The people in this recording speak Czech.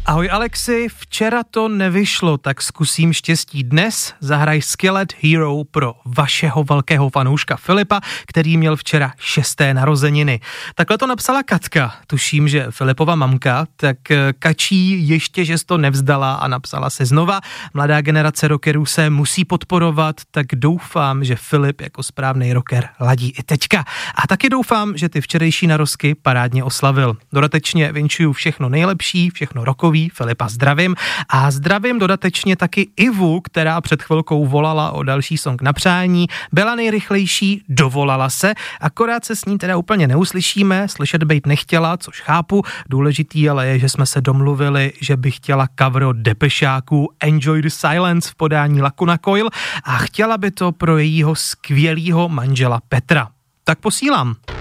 Ahoj Alexi, včera to nevyšlo, tak zkusím štěstí dnes. Zahraj Skillet Hero pro vašeho velkého fanouška Filipa, který měl včera 6. narozeniny. Takhle to napsala Katka, tuším, že Filipova mamka, tak kačí ještě, že to nevzdala a napsala se znova. Mladá generace rockerů se musí podporovat, tak doufám, že Filip jako správnej rocker ladí i teďka. A taky doufám, že ty včerejší narozky parádně oslavil. Dodatečně vinčuju všechno nejlepší, všechno rockový, Filipa zdravím a zdravím dodatečně taky Ivu, která před chvilkou volala o další song na přání, byla nejrychlejší, dovolala se, akorát se s ní teda úplně neuslyšíme, slyšet bejt nechtěla, což chápu, důležitý ale je, že jsme se domluvili, že by chtěla cover od Depešáků Enjoy the Silence v podání Lacuna Coil a chtěla by to pro jejího skvělýho manžela Petra. Tak posílám.